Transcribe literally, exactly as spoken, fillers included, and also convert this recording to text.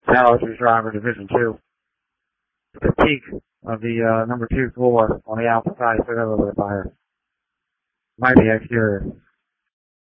Allergy Driver Division two. The peak of the uh, number two floor on the outside, so a little bit of fire. Might be exterior.